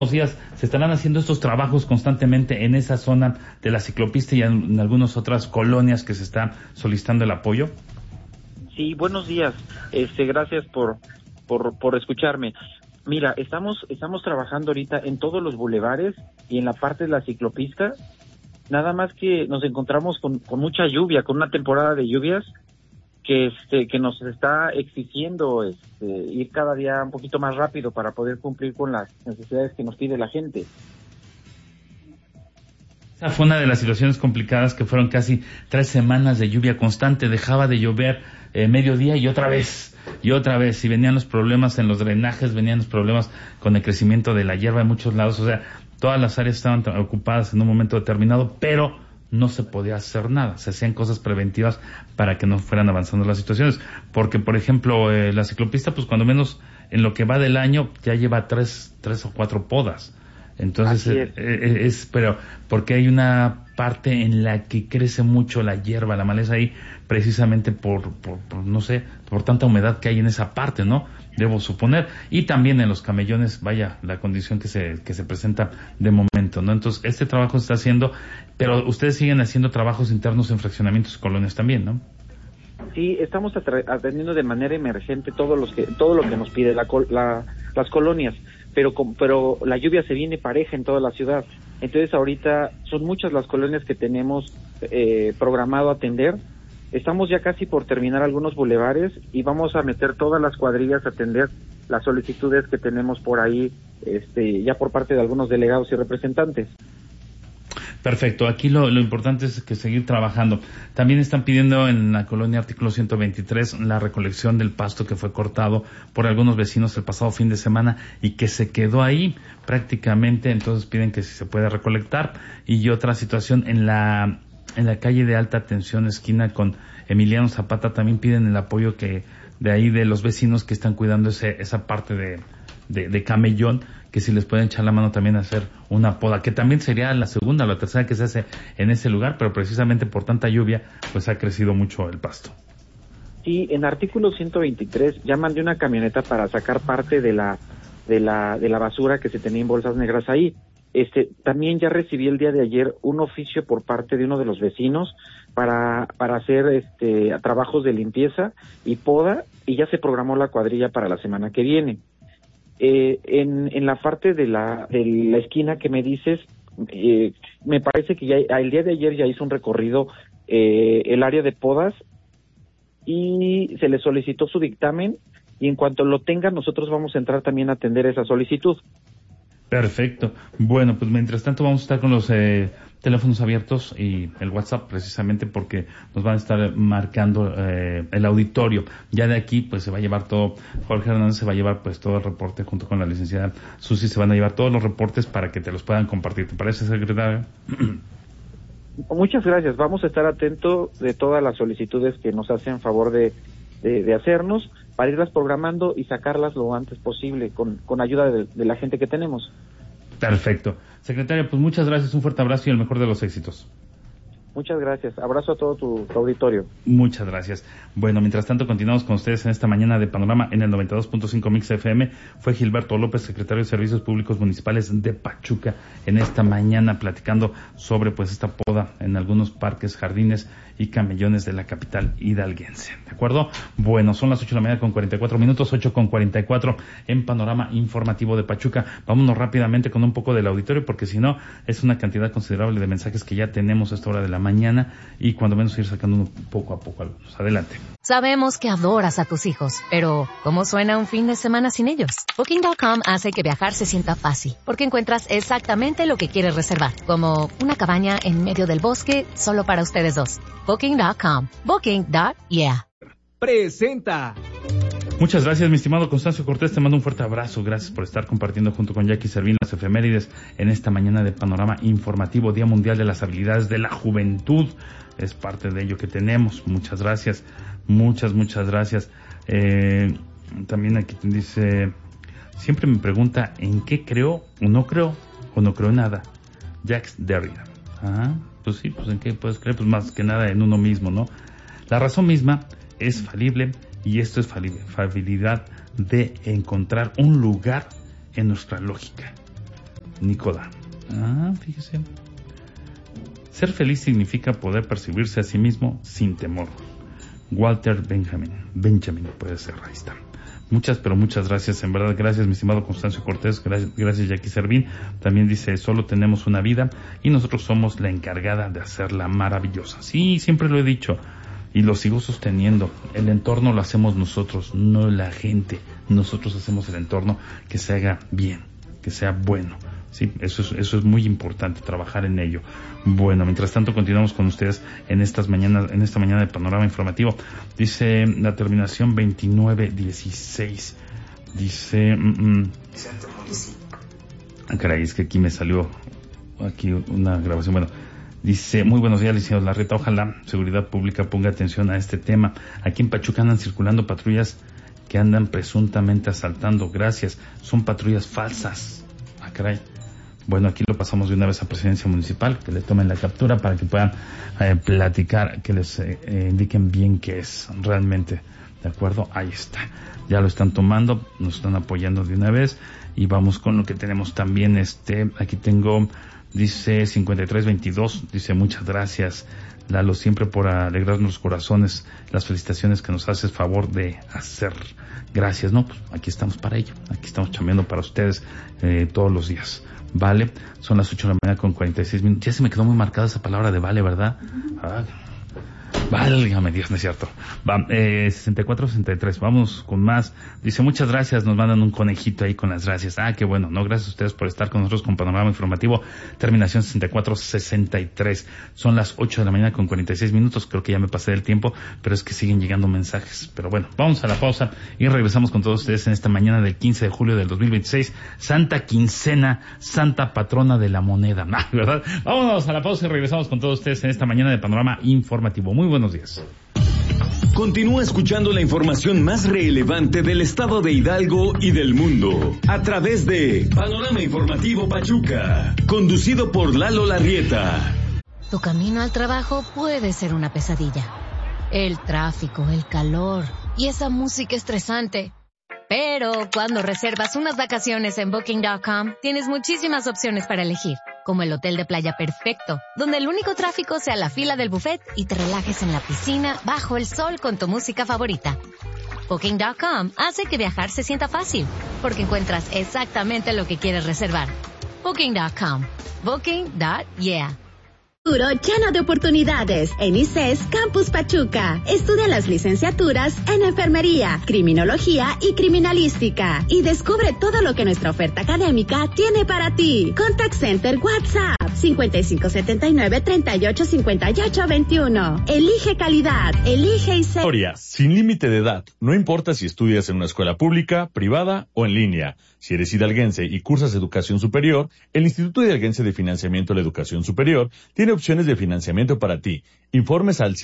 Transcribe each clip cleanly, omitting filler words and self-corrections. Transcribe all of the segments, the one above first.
días se estarán haciendo estos trabajos constantemente en esa zona de la ciclopista y en algunas otras colonias que se están solicitando el apoyo. Sí, buenos días. Gracias por escucharme. Mira, estamos trabajando ahorita en todos los bulevares y en la parte de la ciclopista. Nada más que nos encontramos con mucha lluvia, con una temporada de lluvias que nos está exigiendo ir cada día un poquito más rápido para poder cumplir con las necesidades que nos pide la gente. Esa fue una de las situaciones complicadas, que fueron casi 3 semanas de lluvia constante. Dejaba de llover mediodía y otra vez, y venían los problemas en los drenajes, venían los problemas con el crecimiento de la hierba en muchos lados. O sea, todas las áreas estaban ocupadas en un momento determinado, pero no se podía hacer nada. Se hacían cosas preventivas para que no fueran avanzando las situaciones. Porque, por ejemplo, la ciclopista, pues cuando menos en lo que va del año, ya lleva 3 o 4 podas. Entonces, pero porque hay una parte en la que crece mucho la hierba, la maleza ahí, precisamente por no sé, por tanta humedad que hay en esa parte, ¿no? Debo suponer. Y también en los camellones, vaya, la condición que se presenta de momento, ¿no? Entonces, este trabajo se está haciendo, pero ustedes siguen haciendo trabajos internos en fraccionamientos y colonias también, ¿no? Sí, estamos atendiendo de manera emergente todo lo que nos pide las colonias, pero la lluvia se viene pareja en toda la ciudad. Entonces ahorita son muchas las colonias que tenemos programado atender. Estamos ya casi por terminar algunos bulevares y vamos a meter todas las cuadrillas a atender las solicitudes que tenemos por ahí, ya por parte de algunos delegados y representantes. Perfecto, aquí lo importante es que seguir trabajando. También están pidiendo en la colonia Artículo 123 la recolección del pasto que fue cortado por algunos vecinos el pasado fin de semana y que se quedó ahí prácticamente. Entonces piden que si se puede recolectar. Y otra situación en la calle de Alta Tensión, esquina con Emiliano Zapata, también piden el apoyo que de ahí de los vecinos que están cuidando esa parte de camellón, que si les pueden echar la mano también a hacer una poda, que también sería la segunda o la tercera que se hace en ese lugar, pero precisamente por tanta lluvia pues ha crecido mucho el pasto. Sí, en artículo 123 ya mandé una camioneta para sacar parte de la basura que se tenía en bolsas negras ahí. También ya recibí el día de ayer un oficio por parte de uno de los vecinos para hacer trabajos de limpieza y poda, y ya se programó la cuadrilla para la semana que viene. En la parte de la esquina que me dices, me parece que ya el día de ayer ya hizo un recorrido el área de podas y se le solicitó su dictamen, y en cuanto lo tenga nosotros vamos a entrar también a atender esa solicitud. Perfecto. Bueno, pues mientras tanto vamos a estar con los teléfonos abiertos y el WhatsApp, precisamente porque nos van a estar marcando el auditorio. Ya de aquí pues se va a llevar todo, Jorge Hernández se va a llevar pues todo el reporte junto con la licenciada Susi, se van a llevar todos los reportes para que te los puedan compartir. ¿Te parece, secretario? Muchas gracias. Vamos a estar atentos de todas las solicitudes que nos hacen favor de hacernos, para irlas programando y sacarlas lo antes posible con ayuda de la gente que tenemos. Perfecto. Secretario, pues muchas gracias, un fuerte abrazo y el mejor de los éxitos. Muchas gracias. Abrazo a todo tu auditorio. Muchas gracias. Bueno, mientras tanto continuamos con ustedes en esta mañana de Panorama en el 92.5 Mix FM. Fue Gilberto López, secretario de Servicios Públicos Municipales de Pachuca, en esta mañana platicando sobre pues esta poda en algunos parques, jardines y camellones de la capital hidalguense. ¿De acuerdo? Bueno, son las 8 de la mañana con 44 minutos, 8 con 44 en Panorama Informativo de Pachuca. Vámonos rápidamente con un poco del auditorio, porque si no es una cantidad considerable de mensajes que ya tenemos a esta hora de la mañana, y cuando menos ir sacando uno poco a poco algunos. Adelante. Sabemos que adoras a tus hijos, pero ¿cómo suena un fin de semana sin ellos? Booking.com hace que viajar se sienta fácil, porque encuentras exactamente lo que quieres reservar, como una cabaña en medio del bosque solo para ustedes dos. Booking.com. Booking.yeah. Presenta. Muchas gracias, mi estimado Constancio Cortés, te mando un fuerte abrazo, gracias por estar compartiendo junto con Jackie Servín las efemérides en esta mañana de Panorama Informativo, Día Mundial de las Habilidades de la Juventud, es parte de ello que tenemos. Muchas gracias, muchas gracias. También aquí te dice, siempre me pregunta en qué creo o no creo en nada, Jacques Derrida. Pues sí, pues en qué puedes creer, pues más que nada en uno mismo, ¿no? La razón misma es falible, y esto es falibilidad de encontrar un lugar en nuestra lógica. Nicola. Fíjese. Ser feliz significa poder percibirse a sí mismo sin temor. Walter Benjamin puede ser, ahí está. Muchas gracias, en verdad, gracias mi estimado Constancio Cortés, gracias Jackie Servín. También dice, solo tenemos una vida y nosotros somos la encargada de hacerla maravillosa. Sí, siempre lo he dicho y lo sigo sosteniendo, el entorno lo hacemos nosotros, no la gente. Nosotros hacemos el entorno que se haga bien, que sea bueno. Sí, eso es muy importante, trabajar en ello. Bueno, mientras tanto continuamos con ustedes en esta mañana de Panorama Informativo. Dice la terminación 2916. Dice caray, es que aquí me salió una grabación. Bueno, dice, muy buenos días, licenciado Larreta. Ojalá Seguridad Pública ponga atención a este tema. Aquí en Pachuca andan circulando patrullas que andan presuntamente asaltando. Gracias, son patrullas falsas. Caray. Bueno, aquí lo pasamos de una vez a Presidencia Municipal, que le tomen la captura para que puedan platicar, que les indiquen bien qué es realmente. ¿De acuerdo? Ahí está. Ya lo están tomando, nos están apoyando de una vez y vamos con lo que tenemos también. Aquí tengo, dice 5322, dice muchas gracias Lalo, siempre por alegrarnos los corazones, las felicitaciones que nos haces favor de hacer. Gracias, ¿no? Pues aquí estamos para ello, aquí estamos chambeando para ustedes todos los días. Vale, son las 8 de la mañana con 46 minutos. Ya se me quedó muy marcada esa palabra de vale, ¿verdad? Válgame Dios, no es cierto. 64-63, vamos con más. Dice, muchas gracias, nos mandan un conejito ahí con las gracias. Qué bueno, no, gracias a ustedes por estar con nosotros con Panorama Informativo, terminación 64-63. Son las 8 de la mañana con 46 minutos, creo que ya me pasé del tiempo, pero es que siguen llegando mensajes. Pero bueno, vamos a la pausa y regresamos con todos ustedes en esta mañana del 15 de julio del 2026, Santa Quincena, Santa Patrona de la Moneda, ¿verdad? Vámonos a la pausa y regresamos con todos ustedes en esta mañana de Panorama Informativo. Muy buenos días. Continúa escuchando la información más relevante del estado de Hidalgo y del mundo a través de Panorama Informativo Pachuca, conducido por Lalo Larrieta. Tu camino al trabajo puede ser una pesadilla. El tráfico, el calor y esa música estresante. Pero cuando reservas unas vacaciones en Booking.com, tienes muchísimas opciones para elegir, como el hotel de playa perfecto, donde el único tráfico sea la fila del buffet y te relajes en la piscina bajo el sol con tu música favorita. Booking.com hace que viajar se sienta fácil, porque encuentras exactamente lo que quieres reservar. Booking.com. Booking.yeah. Futuro lleno de oportunidades en ICES Campus Pachuca. Estudia las licenciaturas en Enfermería, Criminología y Criminalística y descubre todo lo que nuestra oferta académica tiene para ti. Contact Center WhatsApp 5579-385821. Elige calidad, elige ICES. Historia sin límite de edad. No importa si estudias en una escuela pública, privada o en línea. Si eres hidalguense y cursas educación superior, el Instituto Hidalguense de Financiamiento a la Educación Superior tiene opciones de financiamiento para ti. Informes al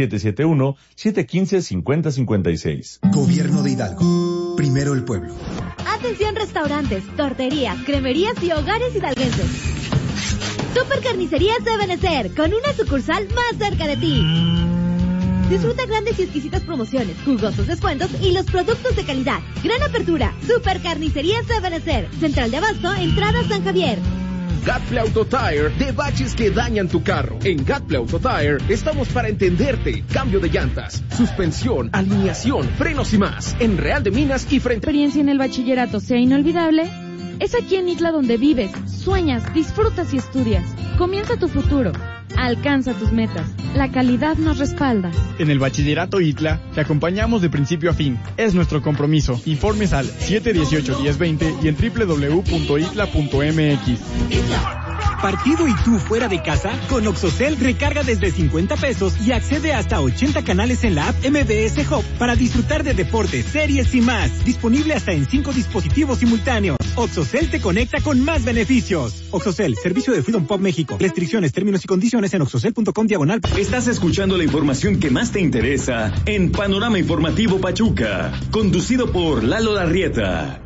771-715-5056. Gobierno de Hidalgo. Primero el pueblo. Atención restaurantes, torterías, cremerías y hogares hidalguenses. Super Carnicerías de Benecer, con una sucursal más cerca de ti. Disfruta grandes y exquisitas promociones, jugosos descuentos y los productos de calidad. Gran apertura. Super Carnicerías de Benecer. Central de Abasto, entrada San Javier. Gatple Auto Tire, de baches que dañan tu carro. En Gatple Auto Tire estamos para entenderte. Cambio de llantas, suspensión, alineación, frenos y más. En Real de Minas y frente. Experiencia en el bachillerato sea inolvidable. Es aquí en Ixtla donde vives, sueñas, disfrutas y estudias. Comienza tu futuro. Alcanza tus metas. La calidad nos respalda. En el Bachillerato Ixtla te acompañamos de principio a fin. Es nuestro compromiso. Informes al 718-1020 y en www.ixtla.mx. ¿Partido y tú fuera de casa? Con Oxocel recarga desde 50 pesos y accede hasta 80 canales en la app MBS Hub para disfrutar de deportes, series y más. Disponible hasta en 5 dispositivos simultáneos. Oxocel te conecta con más beneficios. Oxocel, servicio de Freedom Pop México. Restricciones, términos y condiciones en oxocel.com/. Estás escuchando la información que más te interesa en Panorama Informativo Pachuca, conducido por Lalo Larrieta.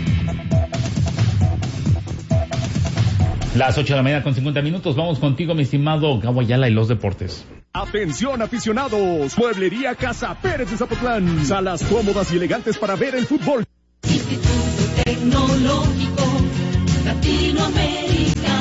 Las 8 de la mañana con 50 minutos. Vamos contigo, mi estimado Gabo Ayala y los deportes. Atención aficionados, Mueblería Casa Pérez de Zapotlán. Salas cómodas y elegantes para ver el fútbol. Instituto Tecnológico Latinoamericano.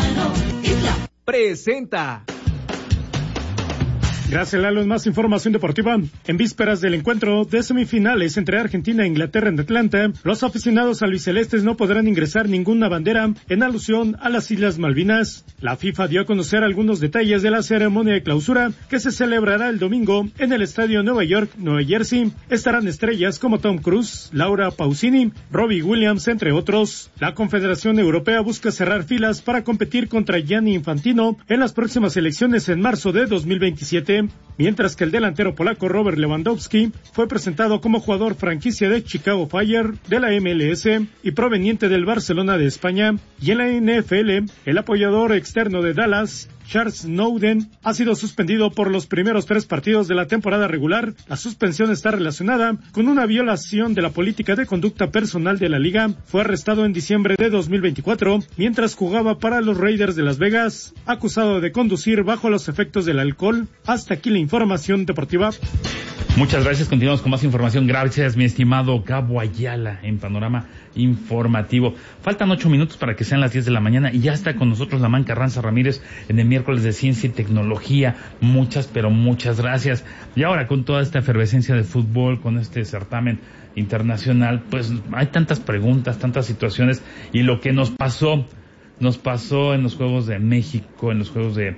presenta. Gracias, Lalo. En más información deportiva, en vísperas del encuentro de semifinales entre Argentina e Inglaterra en Atlanta, los aficionados albicelestes no podrán ingresar ninguna bandera en alusión a las Islas Malvinas. La FIFA dio a conocer algunos detalles de la ceremonia de clausura que se celebrará el domingo en el estadio Nueva York, Nueva Jersey. Estarán estrellas como Tom Cruise, Laura Pausini, Robbie Williams, entre otros. La Confederación Europea busca cerrar filas para competir contra Gianni Infantino en las próximas elecciones en marzo de 2027. Mientras que el delantero polaco Robert Lewandowski fue presentado como jugador franquicia de Chicago Fire de la MLS y proveniente del Barcelona de España. Y en la NFL, el apoyador externo de Dallas, Charles Snowden, ha sido suspendido por los primeros 3 partidos de la temporada regular. La suspensión está relacionada con una violación de la política de conducta personal de la liga. Fue arrestado en diciembre de 2024 mientras jugaba para los Raiders de Las Vegas, acusado de conducir bajo los efectos del alcohol. Hasta aquí la información deportiva. Muchas gracias, continuamos con más información. Gracias, mi estimado Gabo Ayala, en Panorama Informativo. Faltan 8 minutos para que sean las 10 de la mañana y ya está con nosotros Lamán Carranza Ramírez en el miércoles de Ciencia y Tecnología. Muchas, pero muchas gracias. Y ahora, con toda esta efervescencia de fútbol, con este certamen internacional, pues hay tantas preguntas, tantas situaciones, y lo que nos pasó en los Juegos de México, en los Juegos de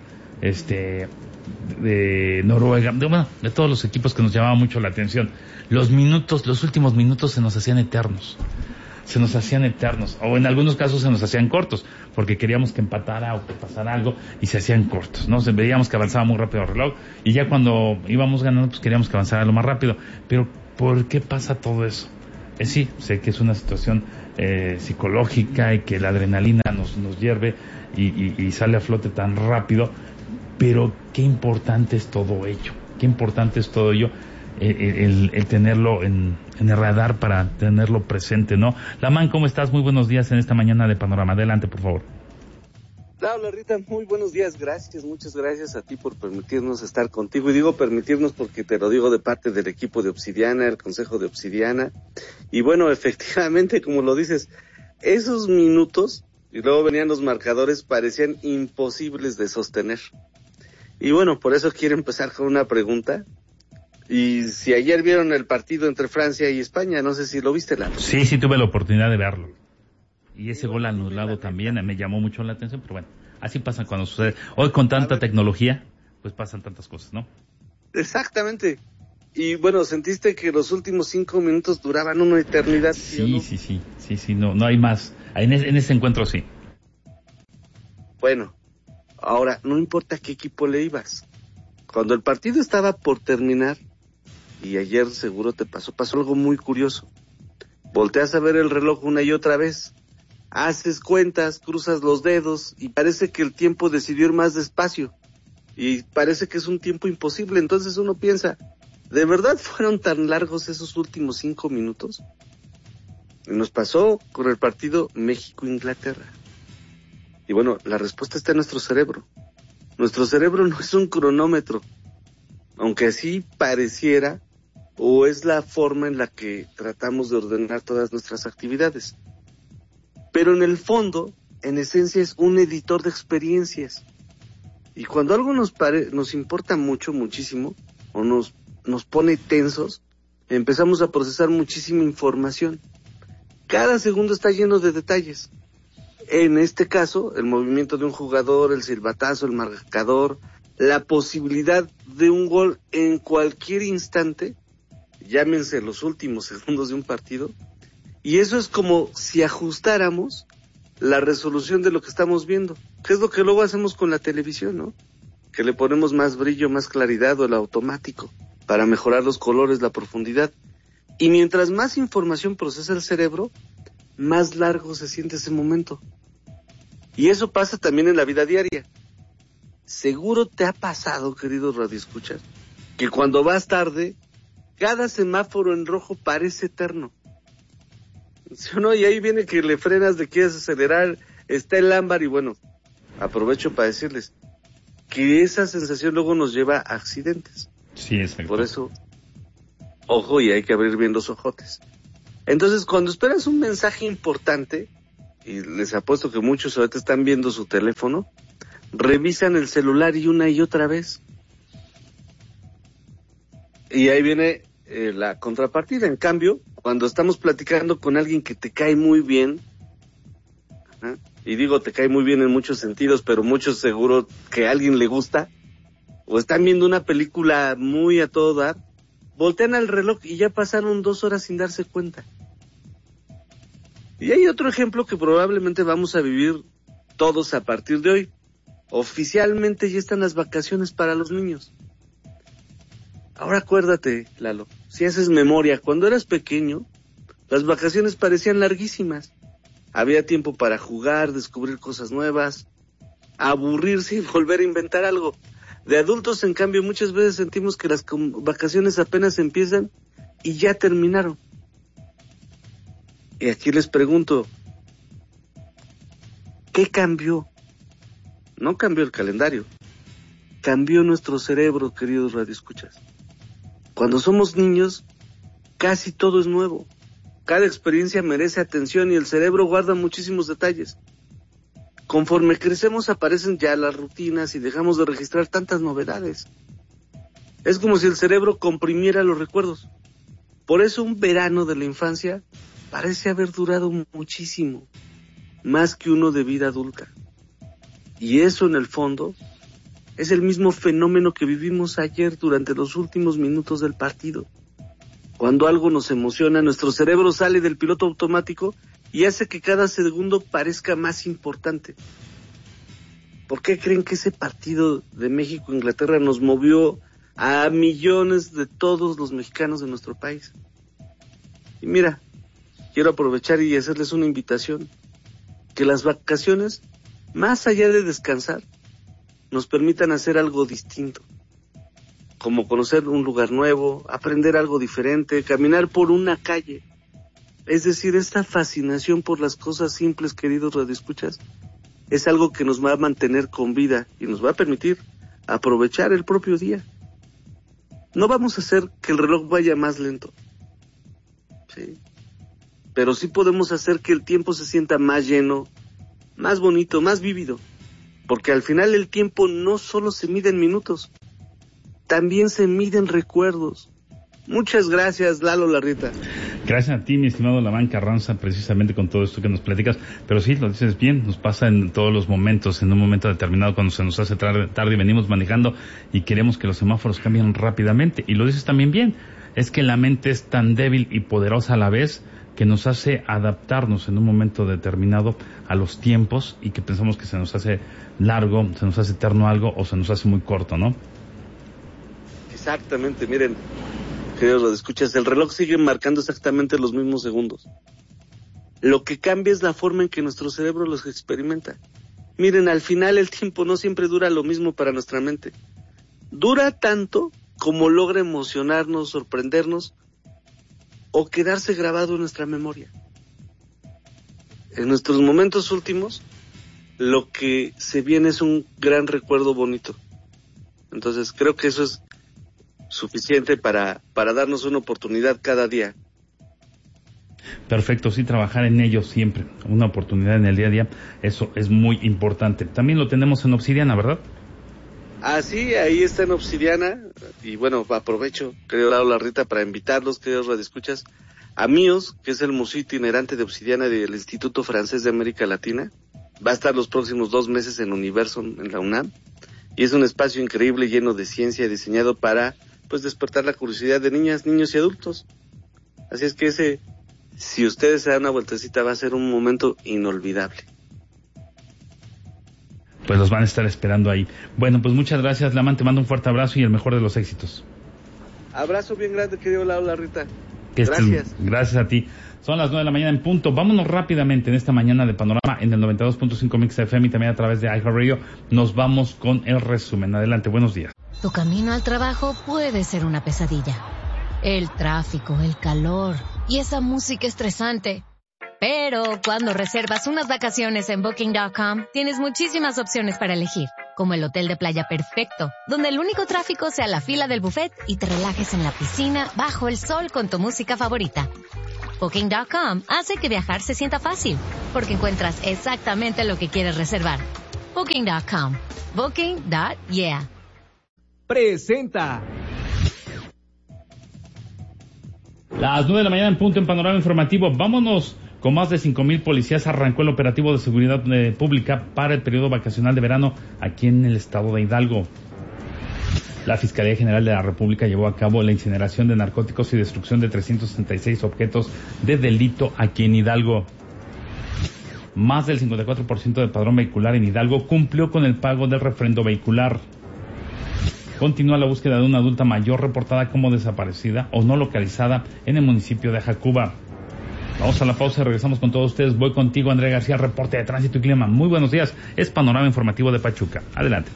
Noruega, de todos los equipos que nos llamaba mucho la atención. Los últimos minutos se nos hacían eternos, o en algunos casos se nos hacían cortos, porque queríamos que empatara o que pasara algo y se hacían cortos, ¿no? Veíamos que avanzaba muy rápido el reloj y ya cuando íbamos ganando, pues queríamos que avanzara lo más rápido. Pero ¿por qué pasa todo eso? Sí, sé que es una situación psicológica y que la adrenalina nos hierve y sale a flote tan rápido. Pero qué importante es todo ello, el tenerlo en el radar para tenerlo presente, ¿no? Lamán, ¿cómo estás? Muy buenos días en esta mañana de Panorama. Adelante, por favor. Hola, Rita, muy buenos días, muchas gracias a ti por permitirnos estar contigo, y digo permitirnos porque te lo digo de parte del equipo de Obsidiana, el Consejo de Obsidiana, y bueno, efectivamente, como lo dices, esos minutos, y luego venían los marcadores, parecían imposibles de sostener. Y bueno, por eso quiero empezar con una pregunta. Y si ayer vieron el partido entre Francia y España, no sé si lo viste, Lalo. Sí, tuve la oportunidad de verlo. Y ese gol anulado también me llamó mucho la atención, pero bueno, así pasa cuando sucede. Hoy con tanta tecnología, pues pasan tantas cosas, ¿no? Exactamente. Y bueno, ¿sentiste que los últimos 5 minutos duraban una eternidad? Sí, no hay más. En ese encuentro sí. Bueno, ahora, no importa qué equipo le ibas. Cuando el partido estaba por terminar, y ayer seguro te pasó algo muy curioso. Volteas a ver el reloj una y otra vez, haces cuentas, cruzas los dedos, y parece que el tiempo decidió ir más despacio. Y parece que es un tiempo imposible. Entonces uno piensa, ¿de verdad fueron tan largos esos últimos 5 minutos? Y nos pasó con el partido México-Inglaterra. Y bueno, la respuesta está en nuestro cerebro. Nuestro cerebro no es un cronómetro, aunque así pareciera, o es la forma en la que tratamos de ordenar todas nuestras actividades. Pero en el fondo, en esencia, es un editor de experiencias. Y cuando algo nos importa muchísimo, o nos pone tensos, empezamos a procesar muchísima información. Cada segundo está lleno de detalles. En este caso, el movimiento de un jugador, el silbatazo, el marcador, la posibilidad de un gol en cualquier instante, llámense los últimos segundos de un partido, y eso es como si ajustáramos la resolución de lo que estamos viendo, que es lo que luego hacemos con la televisión, ¿no? Que le ponemos más brillo, más claridad o el automático, para mejorar los colores, la profundidad. Y mientras más información procesa el cerebro, más largo se siente ese momento. Y eso pasa también en la vida diaria. Seguro te ha pasado, querido radioescuchas, que cuando vas tarde, cada semáforo en rojo parece eterno. ¿Sí o no? Y ahí viene que le frenas, le quieres acelerar, está el ámbar, y bueno, aprovecho para decirles que esa sensación luego nos lleva a accidentes. Sí, exacto. Por eso, ojo, y hay que abrir bien los ojotes. Entonces, cuando esperas un mensaje importante, y les apuesto que muchos ahorita están viendo su teléfono, revisan el celular y una y otra vez. Y ahí viene la contrapartida. En cambio, cuando estamos platicando con alguien que te cae muy bien, y digo te cae muy bien en muchos sentidos, pero muchos seguro que a alguien le gusta, o están viendo una película muy a todo dar, voltean al reloj y ya pasaron 2 horas sin darse cuenta. Y hay otro ejemplo que probablemente vamos a vivir todos a partir de hoy. Oficialmente ya están las vacaciones para los niños. Ahora acuérdate, Lalo, si haces memoria, cuando eras pequeño, las vacaciones parecían larguísimas. Había tiempo para jugar, descubrir cosas nuevas, aburrirse y volver a inventar algo. De adultos, en cambio, muchas veces sentimos que las vacaciones apenas empiezan y ya terminaron. Y aquí les pregunto, ¿qué cambió? No cambió el calendario, cambió nuestro cerebro, queridos radioescuchas. Cuando somos niños, casi todo es nuevo. Cada experiencia merece atención y el cerebro guarda muchísimos detalles. Conforme crecemos aparecen ya las rutinas y dejamos de registrar tantas novedades. Es como si el cerebro comprimiera los recuerdos. Por eso un verano de la infancia parece haber durado muchísimo, más que uno de vida adulta. Y eso en el fondo es el mismo fenómeno que vivimos ayer durante los últimos minutos del partido. Cuando algo nos emociona, nuestro cerebro sale del piloto automático y hace que cada segundo parezca más importante. ¿Por qué creen que ese partido de México-Inglaterra nos movió a millones de todos los mexicanos de nuestro país? Y mira, quiero aprovechar y hacerles una invitación. Que las vacaciones, más allá de descansar, nos permitan hacer algo distinto. Como conocer un lugar nuevo, aprender algo diferente, caminar por una calle. Es decir, esta fascinación por las cosas simples, queridos radioescuchas, es algo que nos va a mantener con vida y nos va a permitir aprovechar el propio día. No vamos a hacer que el reloj vaya más lento, ¿sí? Pero sí podemos hacer que el tiempo se sienta más lleno, más bonito, más vívido. Porque al final el tiempo no solo se mide en minutos, también se mide en recuerdos. Muchas gracias, Lalo Larrieta. Gracias a ti, mi estimado Labán Carranza, precisamente con todo esto que nos platicas. Pero sí, lo dices bien, nos pasa en todos los momentos, en un momento determinado cuando se nos hace tarde y venimos manejando y queremos que los semáforos cambien rápidamente. Y lo dices también bien, es que la mente es tan débil y poderosa a la vez que nos hace adaptarnos en un momento determinado a los tiempos y que pensamos que se nos hace largo, se nos hace eterno algo o se nos hace muy corto, ¿no? Exactamente, miren, queridos radioescuchas, el reloj sigue marcando exactamente los mismos segundos. Lo que cambia es la forma en que nuestro cerebro los experimenta. Miren, al final el tiempo no siempre dura lo mismo para nuestra mente. Dura tanto como logra emocionarnos, sorprendernos o quedarse grabado en nuestra memoria. En nuestros momentos últimos, lo que se viene es un gran recuerdo bonito. Entonces creo que eso es suficiente para darnos una oportunidad cada día. Perfecto, sí, trabajar en ello siempre, una oportunidad en el día a día, eso es muy importante. También lo tenemos en Obsidiana, ¿verdad? Ah, sí, ahí está en Obsidiana, y bueno, aprovecho, querido Lalo Larrieta, para invitarlos, queridos radioescuchas, a MIOS, que es el museo itinerante de Obsidiana del Instituto Francés de América Latina. Va a estar los próximos 2 meses en Universum, en la UNAM, y es un espacio increíble, lleno de ciencia, diseñado para pues despertar la curiosidad de niñas, niños y adultos. Así es que si ustedes se dan una vueltecita, va a ser un momento inolvidable. Pues los van a estar esperando ahí. Bueno, pues muchas gracias, Lamán, te mando un fuerte abrazo y el mejor de los éxitos. Abrazo bien grande, querido Lalo Larrieta. Gracias. Gracias a ti. Son las 9 de la mañana en punto. Vámonos rápidamente en esta mañana de Panorama en el 92.5 Mix FM y también a través de iHeartRadio. Nos vamos con el resumen. Adelante, buenos días. Tu camino al trabajo puede ser una pesadilla. El tráfico, el calor y esa música estresante. Pero cuando reservas unas vacaciones en Booking.com, tienes muchísimas opciones para elegir, como el hotel de playa perfecto, donde el único tráfico sea la fila del buffet y te relajes en la piscina bajo el sol con tu música favorita. Booking.com hace que viajar se sienta fácil, porque encuentras exactamente lo que quieres reservar. Booking.com. Booking.yeah. Presenta. Las 9 de la mañana en punto en Panorama Informativo. Vámonos. Con más de 5,000 policías arrancó el operativo de seguridad pública para el periodo vacacional de verano aquí en el estado de Hidalgo. La Fiscalía General de la República llevó a cabo la incineración de narcóticos y destrucción de 366 objetos de delito aquí en Hidalgo. Más del 54% del padrón vehicular en Hidalgo cumplió con el pago del refrendo vehicular. Continúa la búsqueda de una adulta mayor reportada como desaparecida o no localizada en el municipio de Jacuba. Vamos a la pausa y regresamos con todos ustedes. Voy contigo, Andrea García, reporte de tránsito y clima. Muy buenos días, es Panorama Informativo de Pachuca. Adelante.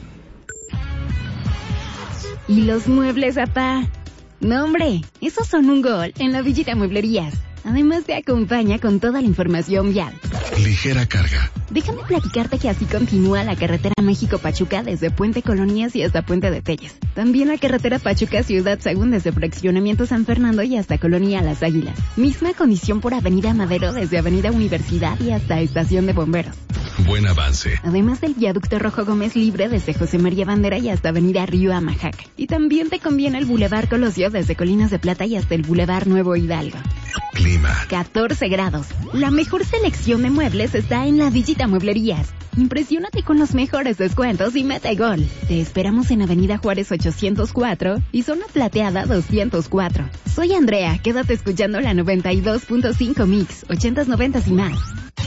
¿Y los muebles, papá? No, hombre, esos son un gol en la Villita Mueblerías. Además te acompaña con toda la información vial. Ligera carga. Déjame platicarte que así continúa la carretera México-Pachuca desde Puente Colonias y hasta Puente de Telles. También la carretera Pachuca-Ciudad Sagún desde Fraccionamiento San Fernando y hasta Colonia Las Águilas. Misma condición por Avenida Madero desde Avenida Universidad y hasta Estación de Bomberos. Buen avance. Además del viaducto Rojo Gómez Libre desde José María Bandera y hasta Avenida Río Amajac. Y también te conviene el Boulevard Colosio desde Colinas de Plata y hasta el Boulevard Nuevo Hidalgo. Clima. 14 grados. La mejor selección de muebles está en la Villita Mueblerías. Impresiónate con los mejores descuentos y mete gol. Te esperamos en Avenida Juárez 804 y Zona Plateada 204. Soy Andrea, quédate escuchando la 92.5 Mix, 80s, 90s y más.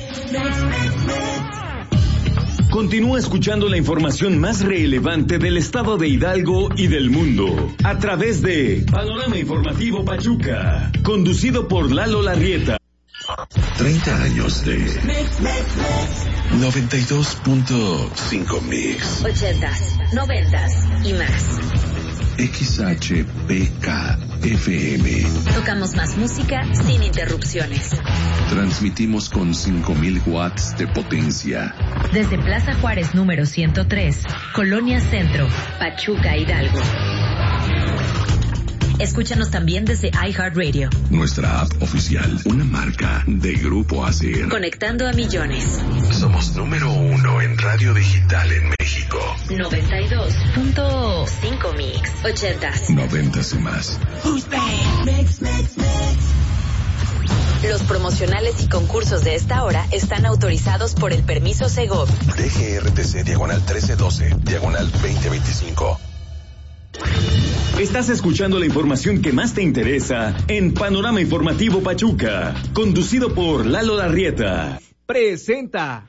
Continúa escuchando la información más relevante del estado de Hidalgo y del mundo a través de Panorama Informativo Pachuca, conducido por Lalo Larrieta. 30 años de 92.5 Mix. 80s, 90s y más. XHPK-FM. Tocamos más música sin interrupciones. Transmitimos con 5,000 watts de potencia. Desde Plaza Juárez número 103, Colonia Centro, Pachuca, Hidalgo. Escúchanos también desde iHeartRadio. Nuestra app oficial, una marca de Grupo ASIR. Conectando a millones. Somos número 1 en radio digital en México. 92.5 Mix. 80s. 90s y más. Los promocionales y concursos de esta hora están autorizados por el permiso Segov. DGRTC diagonal 1312, diagonal 2025. Estás escuchando la información que más te interesa en Panorama Informativo Pachuca, conducido por Lalo Larrieta. Presenta.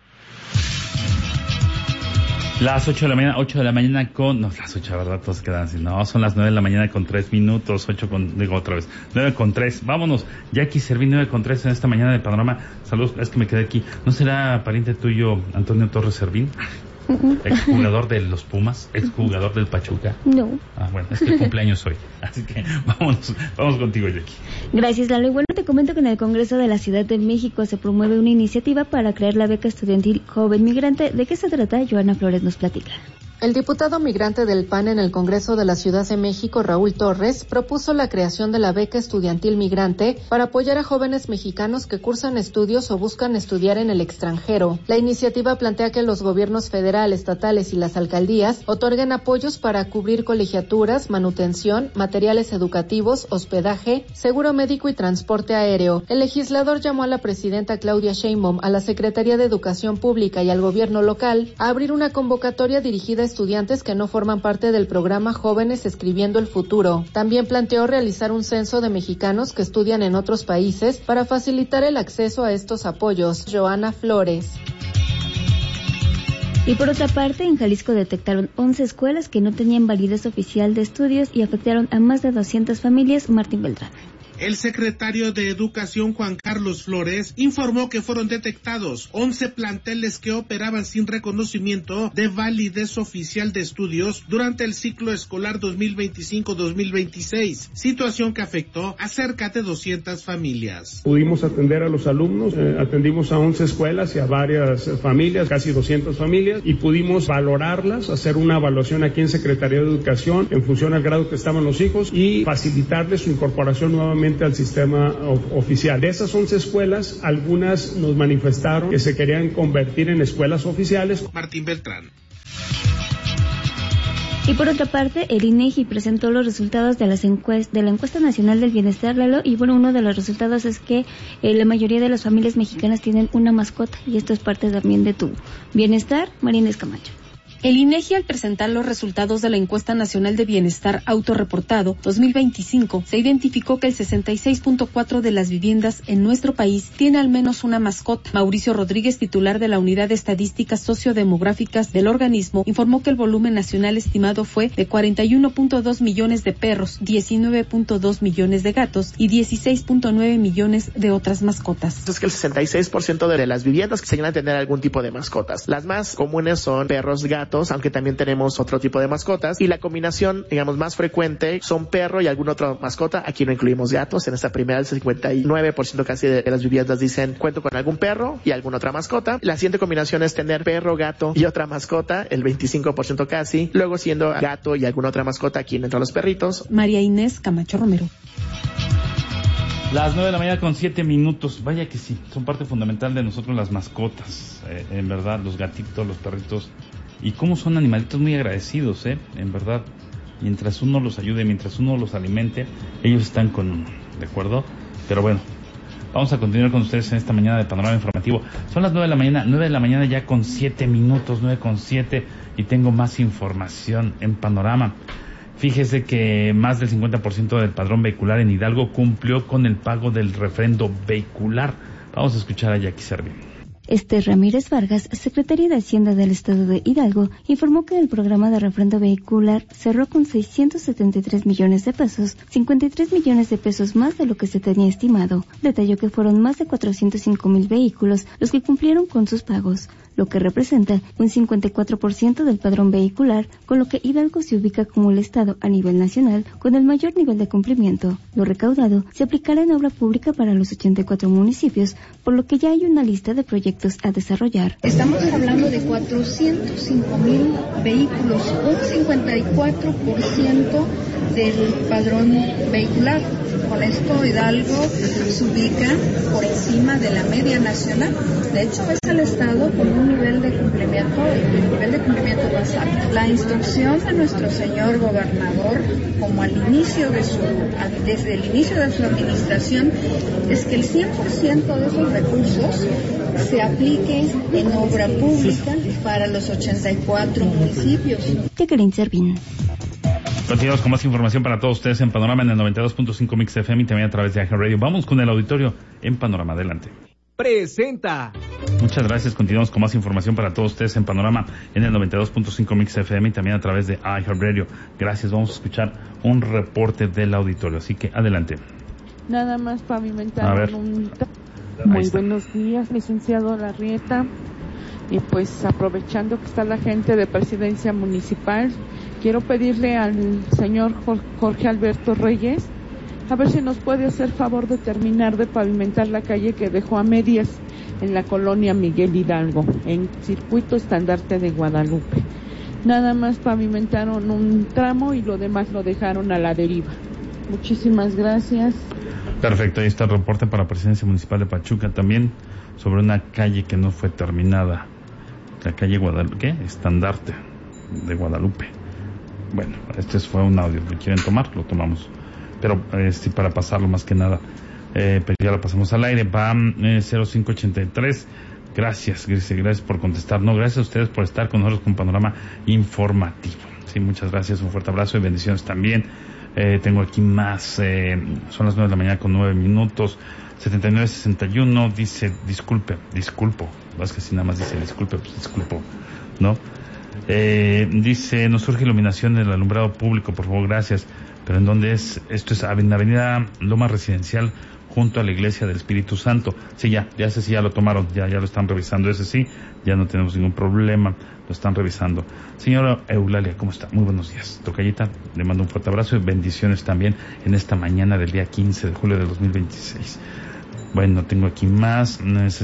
Las 8 de la mañana con... No, las 8, ¿verdad? Todos quedan así. No, son las 9 de la mañana con 3 minutos. 9 con 3. Vámonos. Jackie Servín, 9 con 3 en esta mañana de Panorama. Saludos, es que me quedé aquí. ¿No será pariente tuyo Antonio Torres Servín? Exjugador de los Pumas, exjugador del Pachuca. No. Ah, bueno, es que el cumpleaños hoy. Así que vamos contigo, Jackie. Gracias, Lalo. Y bueno, te comento que en el Congreso de la Ciudad de México se promueve una iniciativa para crear la beca estudiantil joven migrante. ¿De qué se trata? Joana Flores nos platica. El diputado migrante del PAN en el Congreso de la Ciudad de México, Raúl Torres, propuso la creación de la beca estudiantil migrante para apoyar a jóvenes mexicanos que cursan estudios o buscan estudiar en el extranjero. La iniciativa plantea que los gobiernos federal, estatales y las alcaldías otorguen apoyos para cubrir colegiaturas, manutención, materiales educativos, hospedaje, seguro médico y transporte aéreo. El legislador llamó a la presidenta Claudia Sheinbaum, a la Secretaría de Educación Pública y al gobierno local a abrir una convocatoria dirigida a estudiantes que no forman parte del programa Jóvenes Escribiendo el Futuro. También planteó realizar un censo de mexicanos que estudian en otros países para facilitar el acceso a estos apoyos. Joana Flores. Y por otra parte, en Jalisco detectaron 11 escuelas que no tenían validez oficial de estudios y afectaron a más de 200 familias. Martín Beltrán. El secretario de Educación, Juan Carlos Flores, informó que fueron detectados 11 planteles que operaban sin reconocimiento de validez oficial de estudios durante el ciclo escolar 2025-2026, situación que afectó a cerca de 200 familias. Pudimos atender a los alumnos, atendimos a 11 escuelas y a varias familias, casi 200 familias, y pudimos valorarlas, hacer una evaluación aquí en Secretaría de Educación en función al grado que estaban los hijos y facilitarles su incorporación nuevamente al sistema oficial. De esas 11 escuelas, algunas nos manifestaron que se querían convertir en escuelas oficiales. Martín Beltrán. Y por otra parte, el INEGI presentó los resultados de la encuesta nacional del bienestar, Lalo, y bueno, uno de los resultados es que la mayoría de las familias mexicanas tienen una mascota, y esto es parte también de tu bienestar. Marina Camacho. El INEGI, al presentar los resultados de la Encuesta Nacional de Bienestar Autorreportado 2025, se identificó que el 66.4% de las viviendas en nuestro país tiene al menos una mascota. Mauricio Rodríguez, titular de la Unidad de Estadísticas Sociodemográficas del organismo, informó que el volumen nacional estimado fue de 41.2 millones de perros, 19.2 millones de gatos y 16.9 millones de otras mascotas. Es que el 66% de las viviendas que señalan tener algún tipo de mascotas. Las más comunes son perros, gatos, aunque también tenemos otro tipo de mascotas, y la combinación, digamos, más frecuente son perro y alguna otra mascota. Aquí no incluimos gatos. En esta primera, el 59% casi de las viviendas dicen cuento con algún perro y alguna otra mascota. La siguiente combinación es tener perro, gato y otra mascota, el 25% casi. Luego siendo gato y alguna otra mascota, aquí entran los perritos. María Inés Camacho Romero. Las 9:07 a.m. Vaya que sí, son parte fundamental de nosotros las mascotas, en verdad, los gatitos, los perritos, y cómo son animalitos muy agradecidos, en verdad. Mientras uno los ayude, mientras uno los alimente, ellos están con uno, ¿de acuerdo? Pero bueno, vamos a continuar con ustedes en esta mañana de Panorama Informativo. Son las 9 de la mañana ya con 7 minutos, 9:07, y tengo más información en Panorama. Fíjese que más del 50% del padrón vehicular en Hidalgo cumplió con el pago del refrendo vehicular. Vamos a escuchar a Jackie Servín. Esther Ramírez Vargas, secretaria de Hacienda del Estado de Hidalgo, informó que el programa de refrendo vehicular cerró con 673 millones de pesos, 53 millones de pesos más de lo que se tenía estimado. Detalló que fueron más de 405,000 vehículos los que cumplieron con sus pagos, lo que representa un 54% del padrón vehicular, con lo que Hidalgo se ubica como el estado a nivel nacional con el mayor nivel de cumplimiento. Lo recaudado se aplicará en obra pública para los 84 municipios, por lo que ya hay una lista de proyectos a desarrollar. Estamos hablando de 405,000 vehículos, un 54% del padrón vehicular. Con esto Hidalgo se ubica por encima de la media nacional. De hecho, es el estado con un nivel de cumplimiento más alto. La instrucción de nuestro señor gobernador, como desde el inicio de su administración, es que el 100% de esos recursos se aplique en obra pública para los 84 municipios. Jacqueline Servín. Continuamos con más información para todos ustedes en Panorama en el 92.5 Mix FM y también a través de iHeart Radio. Vamos con el auditorio en Panorama. Adelante. Presenta. Muchas gracias. Continuamos con más información para todos ustedes en Panorama en el 92.5 Mix FM y también a través de iHeart Radio. Gracias. Vamos a escuchar un reporte del auditorio. Así que adelante. Nada más pavimentar un... Muy buenos días, licenciado Larrieta. Y pues aprovechando que está la gente de Presidencia Municipal, quiero pedirle al señor Jorge Alberto Reyes a ver si nos puede hacer favor de terminar de pavimentar la calle que dejó a medias en la colonia Miguel Hidalgo, en Circuito Estandarte de Guadalupe. Nada más pavimentaron un tramo y lo demás lo dejaron a la deriva. Muchísimas gracias. Perfecto, ahí está el reporte para Presidencia Municipal de Pachuca, también sobre una calle que no fue terminada, la calle Guadalupe, Estandarte de Guadalupe. Bueno, este fue un audio, ¿lo quieren tomar? Lo tomamos, pero para pasarlo más que nada, pero ya lo pasamos al aire. Va 0583, gracias por contestar, no, gracias a ustedes por estar con nosotros con Panorama Informativo. Sí, muchas gracias, un fuerte abrazo y bendiciones también. Tengo aquí más, son las 9 de la mañana con 9 minutos, 7961, dice, disculpo, es que si nada más dice disculpe, pues disculpo, ¿no? Dice, nos surge iluminación en el alumbrado público, por favor, gracias, pero ¿en dónde es? Esto es en la avenida Loma Residencial, junto a la Iglesia del Espíritu Santo. Sí, ya lo tomaron, ya lo están revisando, ese sí, ya no tenemos ningún problema, lo están revisando. Señora Eulalia, ¿cómo está? Muy buenos días. Tocayita, le mando un fuerte abrazo y bendiciones también en esta mañana del día 15 de julio de 2026. Bueno, tengo aquí más,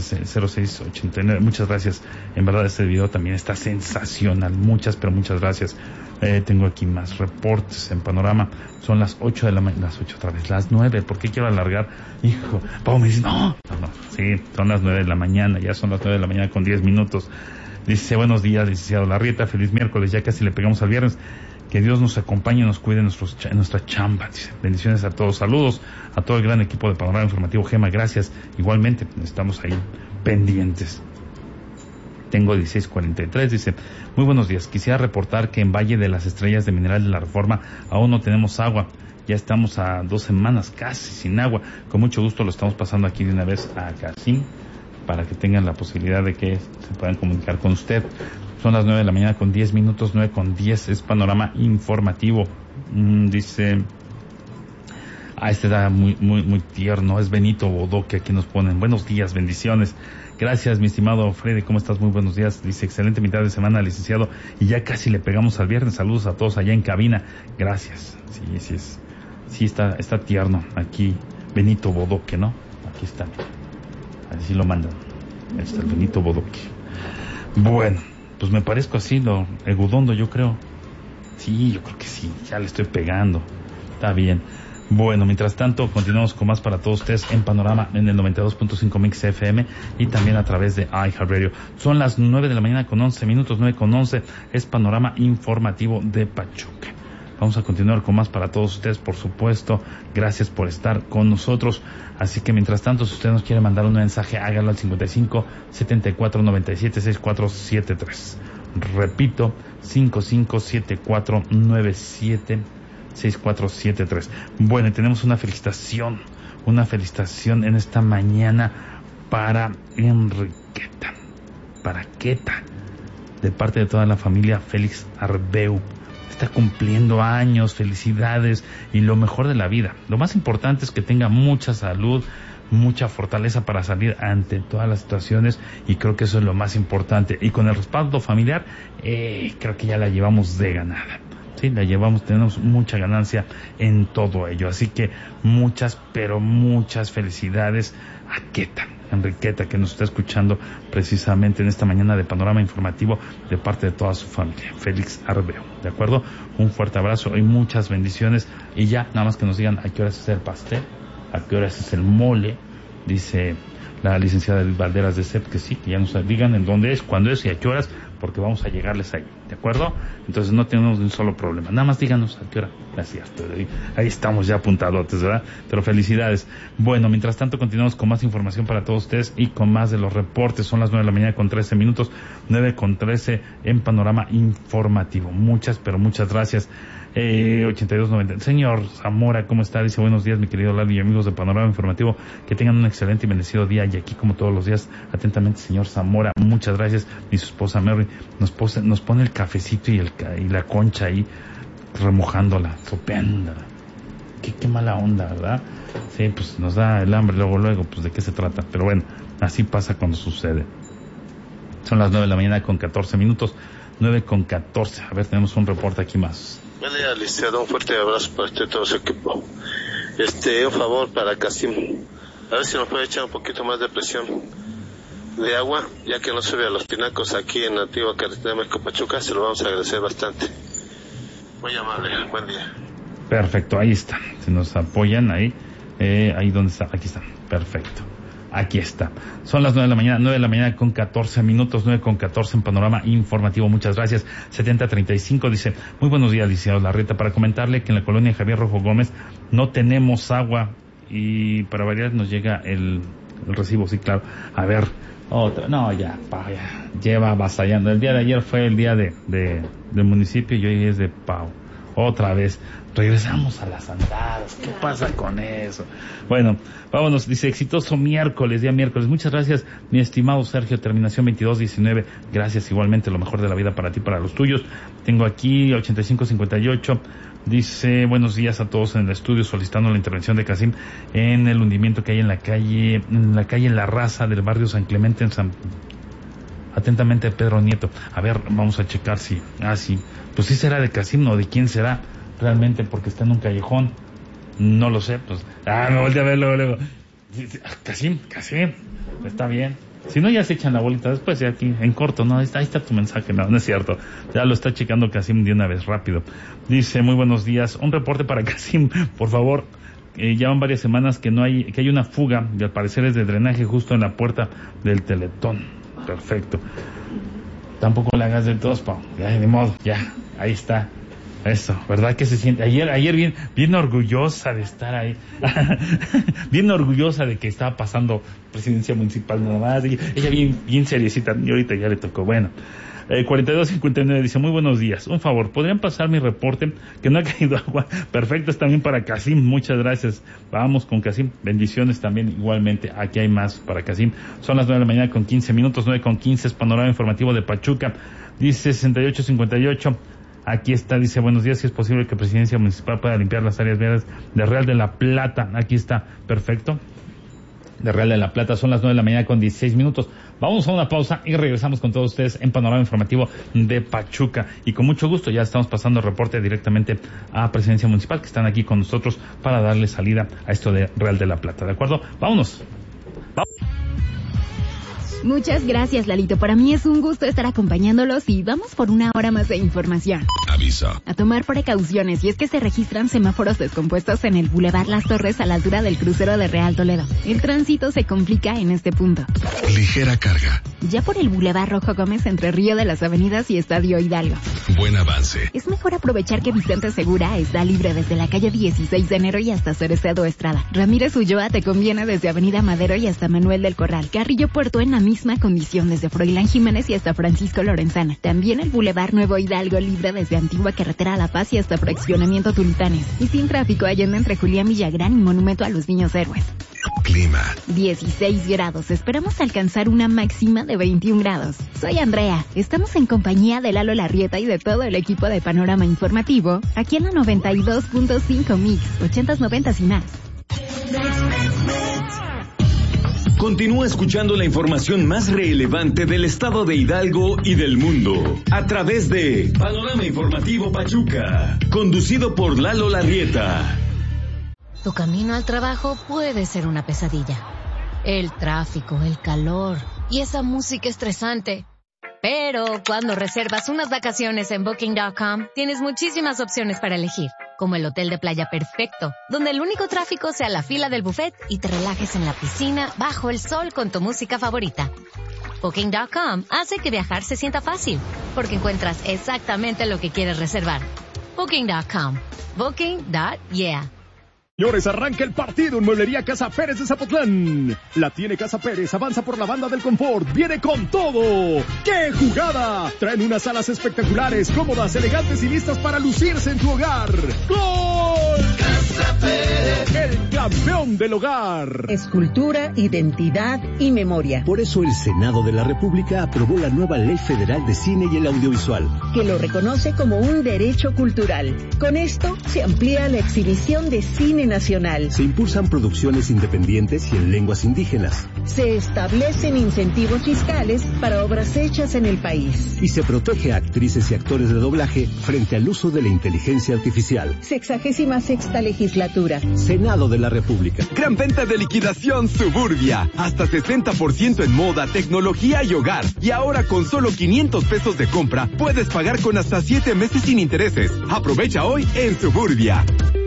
0689, muchas gracias, en verdad este video también está sensacional, muchas gracias. Tengo aquí más reportes en Panorama, son las 8 de la mañana, las 8 otra vez, las 9, ¿por qué quiero alargar? Hijo, Pau me dice, no, sí, son las 9 de la mañana, ya son las 9 de la mañana con 10 minutos. Dice, buenos días, licenciado Larrieta, feliz miércoles, ya casi le pegamos al viernes. Que Dios nos acompañe y nos cuide en nuestra chamba. Dice, bendiciones a todos. Saludos a todo el gran equipo de Panorama Informativo. Gema, gracias. Igualmente, estamos ahí pendientes. Tengo 1643, dice, muy buenos días. Quisiera reportar que en Valle de las Estrellas de Mineral de la Reforma aún no tenemos agua. Ya estamos a 2 semanas casi sin agua. Con mucho gusto lo estamos pasando aquí de una vez a Casim para que tengan la posibilidad de que se puedan comunicar con usted. Son las 9 de la mañana con 10 minutos, 9 con 10, es Panorama Informativo. Dice, este da muy tierno, es Benito Bodoque, aquí nos ponen, buenos días, bendiciones. Gracias, mi estimado Freddy, ¿cómo estás? Muy buenos días. Dice, excelente mitad de semana, licenciado, y ya casi le pegamos al viernes. Saludos a todos allá en cabina. Gracias. Sí, está tierno. Aquí, Benito Bodoque, ¿no? Aquí está. Así lo mandan. Ahí está el Benito Bodoque. Bueno, pues me parezco así, Egudondo, yo creo. Sí, yo creo que sí, ya le estoy pegando. Está bien. Bueno, mientras tanto, continuamos con más para todos ustedes en Panorama en el 92.5 Mix FM y también a través de iHeartRadio. Son las 9 de la mañana con 11 minutos, 9 con 11, es Panorama Informativo de Pachuca. Vamos a continuar con más para todos ustedes, por supuesto. Gracias por estar con nosotros. Así que mientras tanto, si usted nos quiere mandar un mensaje, hágalo al 55 74 97 6473. Repito, 55 74 97 6473. Bueno, y tenemos una felicitación en esta mañana para Enriqueta, para Queta, de parte de toda la familia Félix Arbeu. Está cumpliendo años, felicidades y lo mejor de la vida. Lo más importante es que tenga mucha salud, mucha fortaleza para salir ante todas las situaciones, y creo que eso es lo más importante. Y con el respaldo familiar, creo que ya la llevamos de ganada. Sí, la llevamos, tenemos mucha ganancia en todo ello. Así que muchas, pero muchas felicidades a Queta, Enriqueta, que nos está escuchando precisamente en esta mañana de Panorama Informativo de parte de toda su familia. Félix Arbeu, ¿de acuerdo? Un fuerte abrazo y muchas bendiciones. Y ya, nada más que nos digan a qué horas es el pastel, a qué horas es el mole. Dice la licenciada Valderas de CEP que sí, que ya nos digan en dónde es, cuándo es y a qué horas, porque vamos a llegarles ahí, ¿de acuerdo? Entonces no tenemos ni un solo problema, nada más díganos a qué hora. Es cierto, ahí estamos ya apuntadotes, ¿verdad? Pero felicidades. Bueno, mientras tanto continuamos con más información para todos ustedes y con más de los reportes. Son las 9 de la mañana con 13 minutos, 9 con 13 en Panorama Informativo. Muchas, pero muchas gracias. 8290. Señor Zamora, ¿cómo está? Dice, buenos días, mi querido Lalo y amigos de Panorama Informativo, que tengan un excelente y bendecido día, y aquí como todos los días, atentamente, señor Zamora, muchas gracias. Y su esposa Mary nos pone el cafecito y la concha ahí, remojándola, sopeándola. Qué mala onda, ¿verdad? Sí, pues nos da el hambre luego, pues de qué se trata. Pero bueno, así pasa cuando sucede. Son las 9 de la mañana con 14 minutos, 9 con 14. A ver, tenemos un reporte aquí más. Buen día, licenciado, un fuerte abrazo para usted y todo su equipo. Un favor para Casim, a ver si nos puede echar un poquito más de presión de agua, ya que no sube a los pinacos aquí en la antigua carretera de México Pachuca. Se lo vamos a agradecer bastante. Muy amable, buen día. Perfecto, ahí está, si nos apoyan ahí donde está, aquí está, perfecto. Aquí está. Son las 9 de la mañana con 14 minutos, 9 con 14 en Panorama Informativo. Muchas gracias. 7035 dice, muy buenos días, licenciado Larrieta, para comentarle que en la colonia Javier Rojo Gómez no tenemos agua y para variar nos llega el recibo, sí, claro. A ver, ya lleva avasallando. El día de ayer fue el día del municipio y hoy es de Pau. Otra vez, regresamos a las andadas. ¿Qué pasa con eso? Bueno, vámonos. Dice, exitoso día miércoles. Muchas gracias, mi estimado Sergio, terminación 2219. Gracias, igualmente, lo mejor de la vida para ti, para los tuyos. Tengo aquí 8558. Dice, buenos días a todos en el estudio, solicitando la intervención de Casim en el hundimiento que hay en la calle La Raza del barrio San Clemente en Atentamente, Pedro Nieto. A ver, vamos a checar si... sí. Pues sí será de Casim, ¿no? ¿De quién será realmente? Porque está en un callejón. No lo sé, pues... me volteé a ver luego. Casim. Está bien. Si no, ya se echan la bolita. Después, ya aquí, en corto, ¿no? Ahí está tu mensaje. No es cierto. Ya lo está checando Casim de una vez, rápido. Dice, muy buenos días. Un reporte para Casim, por favor. Ya van varias semanas que hay una fuga, y al parecer es de drenaje justo en la puerta del Teletón. Perfecto. Tampoco le hagas del tos, Pau. Ya, de modo, ya, ahí está. Eso, ¿verdad que se siente? Ayer bien orgullosa de estar ahí. Bien orgullosa de que estaba pasando presidencia municipal nada más. Ella bien seriecita, y ahorita ya le tocó. Bueno, 4259 dice, muy buenos días. Un favor, ¿podrían pasar mi reporte? Que no ha caído agua. Perfecto, es también para Casim. Muchas gracias. Vamos con Casim. Bendiciones también igualmente. Aquí hay más para Casim. Son las 9 de la mañana con 15 minutos. 9:15 es Panorama Informativo de Pachuca. Dice 6858. Aquí está, dice, buenos días, si es posible que Presidencia Municipal pueda limpiar las áreas verdes de Real de la Plata. Aquí está, perfecto. De Real de la Plata, son las 9 de la mañana con 16 minutos. Vamos a una pausa y regresamos con todos ustedes en Panorama Informativo de Pachuca. Y con mucho gusto ya estamos pasando el reporte directamente a Presidencia Municipal, que están aquí con nosotros para darle salida a esto de Real de la Plata. ¿De acuerdo? Vámonos. Muchas gracias, Lalito. Para mí es un gusto estar acompañándolos y vamos por una hora más de información. Aviso. A tomar precauciones, y es que se registran semáforos descompuestos en el Boulevard Las Torres a la altura del crucero de Real Toledo. El tránsito se complica en este punto. Ligera carga. Ya por el Boulevard Rojo Gómez entre Río de las Avenidas y Estadio Hidalgo. Buen avance. Es mejor aprovechar que Vicente Segura está libre desde la calle 16 de enero y hasta Cereceda Estrada. Ramírez Ulloa te conviene desde Avenida Madero y hasta Manuel del Corral. Carrillo Puerto en la misma condición desde Froilán Jiménez y hasta Francisco Lorenzana. También el Boulevard Nuevo Hidalgo libre desde Antigua Carretera a La Paz y hasta Fraccionamiento Tulipanes. Y sin tráfico Allende entre Julián Villagrán y Monumento a los Niños Héroes. Clima. 16 grados. Esperamos alcanzar una máxima de 21 grados. Soy Andrea. Estamos en compañía de Lalo Larrieta y de todo el equipo de Panorama Informativo, aquí en la 92.5 Mix, 80s, 90s y más. Continúa escuchando la información más relevante del estado de Hidalgo y del mundo a través de Panorama Informativo Pachuca, conducido por Lalo Larrieta. Tu camino al trabajo puede ser una pesadilla. El tráfico, el calor y esa música estresante. Pero cuando reservas unas vacaciones en Booking.com, tienes muchísimas opciones para elegir, como el hotel de playa perfecto, donde el único tráfico sea la fila del buffet y te relajes en la piscina bajo el sol con tu música favorita. Booking.com hace que viajar se sienta fácil, porque encuentras exactamente lo que quieres reservar. Booking.com. Booking.yeah. Señores, arranca el partido en Mueblería Casa Pérez de Zapotlán. La tiene Casa Pérez, avanza por la banda del confort, viene con todo. ¡Qué jugada! Traen unas salas espectaculares, cómodas, elegantes y listas para lucirse en tu hogar. ¡Gol! Casa Pérez, el campeón del hogar. Escultura, identidad y memoria. Por eso el Senado de la República aprobó la nueva Ley Federal de Cine y el Audiovisual, que lo reconoce como un derecho cultural. Con esto se amplía la exhibición de cine nacional. Se impulsan producciones independientes y en lenguas indígenas. Se establecen incentivos fiscales para obras hechas en el país. Y se protege a actrices y actores de doblaje frente al uso de la inteligencia artificial. 66ª legislatura. Senado de la República. Gran venta de liquidación Suburbia. Hasta 60% en moda, tecnología y hogar. Y ahora con solo 500 pesos de compra, puedes pagar con hasta 7 meses sin intereses. Aprovecha hoy en Suburbia.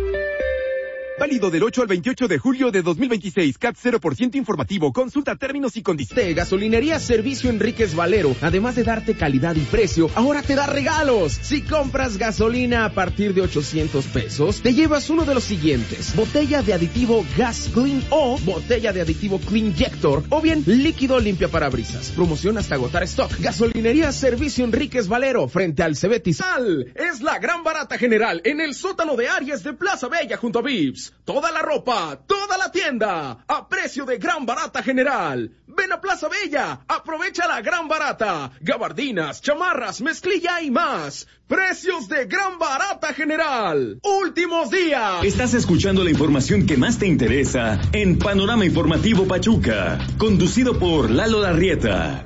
Válido del 8 al 28 de julio de 2026. CAT 0% informativo. Consulta términos y condiciones. De Gasolinería Servicio Enríquez Valero, además de darte calidad y precio, ahora te da regalos. Si compras gasolina a partir de 800 pesos, te llevas uno de los siguientes: botella de aditivo Gas Clean o botella de aditivo Cleanjector, o bien líquido limpia parabrisas. Promoción hasta agotar stock. Gasolinería Servicio Enríquez Valero, frente al Cebetis. Es la gran barata general en el sótano de Aries de Plaza Bella junto a Vips. Toda la ropa, toda la tienda, a precio de gran barata general. Ven a Plaza Bella, aprovecha la gran barata. Gabardinas, chamarras, mezclilla y más. Precios de gran barata general. Últimos días. Estás escuchando la información que más te interesa en Panorama Informativo Pachuca, conducido por Lalo Larrieta.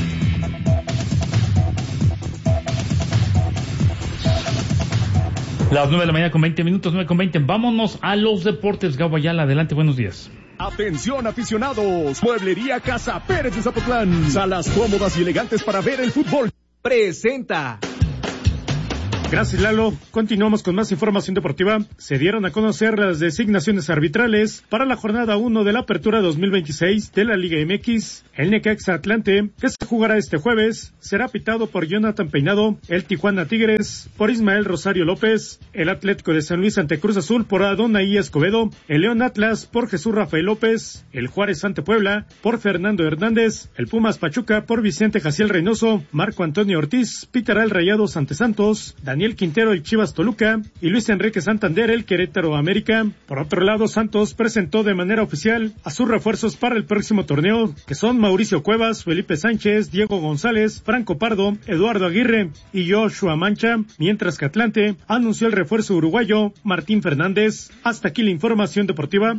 Las 9 de la mañana con 20 minutos, 9:20. Vámonos a los deportes. Gabo Ayala, adelante, buenos días. Atención aficionados, Mueblería Casa Pérez de Zapotlán. Salas cómodas y elegantes para ver el fútbol. Presenta Gracias, Lalo. Continuamos con más información deportiva. Se dieron a conocer las designaciones arbitrales para la jornada 1 de la Apertura 2026 de la Liga MX. El Necaxa Atlante, que se jugará este jueves, será pitado por Jonathan Peinado, el Tijuana Tigres por Ismael Rosario López, el Atlético de San Luis ante Cruz Azul por Adonai Escobedo, el León Atlas por Jesús Rafael López, el Juárez ante Puebla por Fernando Hernández, el Pumas Pachuca por Vicente Jaciel Reynoso, Marco Antonio Ortiz pitará el Rayados ante Santos, Daniel Quintero el Chivas Toluca y Luis Enrique Santander el Querétaro América. Por otro lado, Santos presentó de manera oficial a sus refuerzos para el próximo torneo, que son Mauricio Cuevas, Felipe Sánchez, Diego González, Franco Pardo, Eduardo Aguirre y Joshua Mancha, mientras que Atlante anunció el refuerzo uruguayo Martín Fernández. Hasta aquí la información deportiva.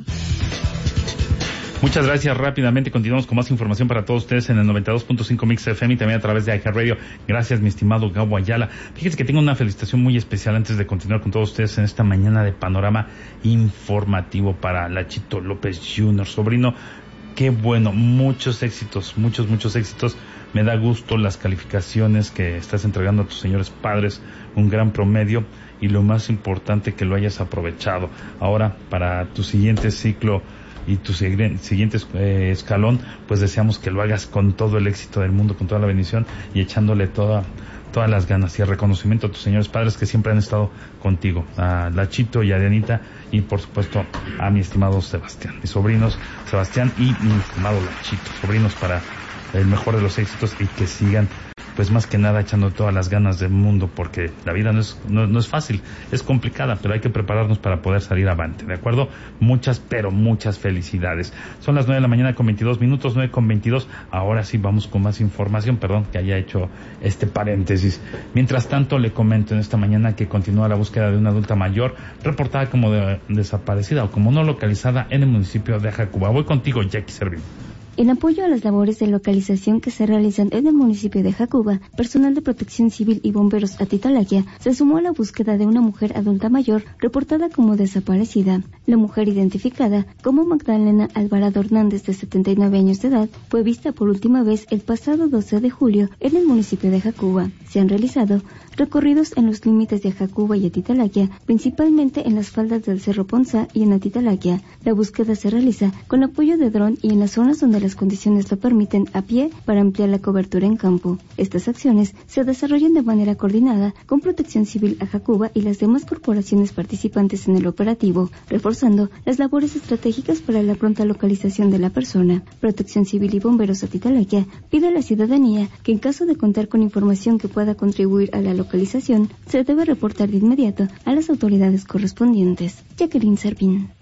Muchas gracias. Rápidamente continuamos con más información para todos ustedes en el 92.5 Mix FM y también a través de iHeartRadio. Gracias, mi estimado Gabo Ayala. Fíjense que tengo una felicitación muy especial antes de continuar con todos ustedes en esta mañana de panorama informativo para Lachito López Jr., sobrino. Qué bueno, muchos éxitos, muchos éxitos. Me da gusto las calificaciones que estás entregando a tus señores padres, un gran promedio y lo más importante que lo hayas aprovechado. Ahora, para tu siguiente ciclo y tu siguiente escalón, pues deseamos que lo hagas con todo el éxito del mundo, con toda la bendición y echándole todas las ganas y el reconocimiento a tus señores padres que siempre han estado contigo, a Lachito y a Dianita y por supuesto a mi estimado Sebastián, mis sobrinos Sebastián y mi estimado Lachito, sobrinos para el mejor de los éxitos y que sigan pues más que nada echando todas las ganas del mundo, porque la vida no es fácil, es complicada, pero hay que prepararnos para poder salir avante, ¿de acuerdo? Muchas felicidades. Son las 9 de la mañana con 22 minutos, 9 con 22. Ahora sí vamos con más información, perdón que haya hecho este paréntesis. Mientras tanto, le comento en esta mañana que continúa la búsqueda de una adulta mayor reportada como desaparecida o como no localizada en el municipio de Jacuba. Voy contigo, Jackie Servín. En apoyo a las labores de localización que se realizan en el municipio de Jacuba, personal de Protección Civil y bomberos Atitalaquia se sumó a la búsqueda de una mujer adulta mayor reportada como desaparecida. La mujer, identificada como Magdalena Alvarado Hernández, de 79 años de edad, fue vista por última vez el pasado 12 de julio en el municipio de Jacuba. Se han realizado recorridos en los límites de Jacuba y Atitalaquia, principalmente en las faldas del Cerro Ponza y en Atitalaquia. La búsqueda se realiza con apoyo de dron y en las zonas donde las condiciones lo permiten a pie para ampliar la cobertura en campo. Estas acciones se desarrollan de manera coordinada con Protección Civil a Jacuba y las demás corporaciones participantes en el operativo, reforzando las labores estratégicas para la pronta localización de la persona. Protección Civil y Bomberos Atitalaquia pide a la ciudadanía que en caso de contar con información que pueda contribuir a la localización, se debe reportar de inmediato a las autoridades correspondientes. Jacqueline Servín.